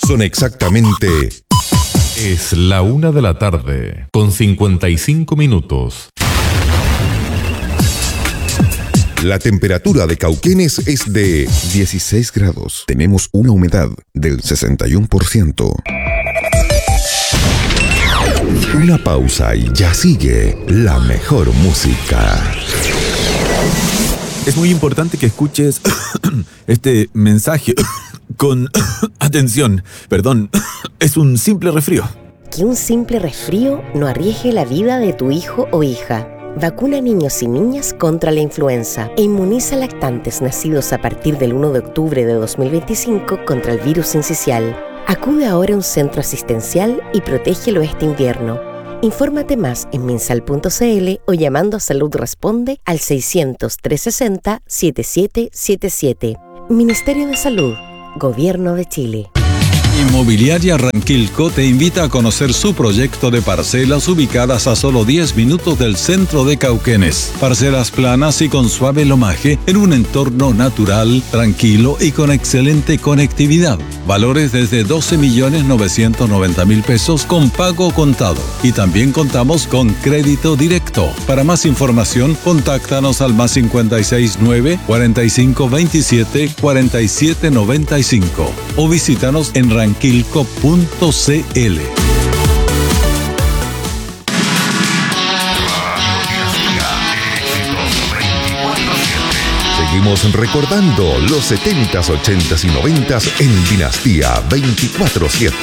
Son exactamente... Es la 1:00 p.m, con 55 minutos. La temperatura de Cauquenes es de 16 grados. Tenemos una humedad del 61%. Una pausa y ya sigue la mejor música. Es muy importante que escuches este mensaje con atención. Perdón, es un simple resfrío. Que un simple resfrío no arriesgue la vida de tu hijo o hija. Vacuna a niños y niñas contra la influenza e inmuniza a lactantes nacidos a partir del 1 de octubre de 2025 contra el virus sincicial. Acude ahora a un centro asistencial y protégelo este invierno. Infórmate más en minsal.cl o llamando a Salud Responde al 600-360-7777. Ministerio de Salud, Gobierno de Chile. Inmobiliaria Ranquilco te invita a conocer su proyecto de parcelas ubicadas a solo 10 minutos del centro de Cauquenes. Parcelas planas y con suave lomaje en un entorno natural, tranquilo y con excelente conectividad. Valores desde 12.990.000 pesos con pago contado. Y también contamos con crédito directo. Para más información, contáctanos al +56 9 45 27 47 95 o visítanos en ranquilco.cl. Seguimos recordando los 70s, 80s y 90s en Dinastía 24/7.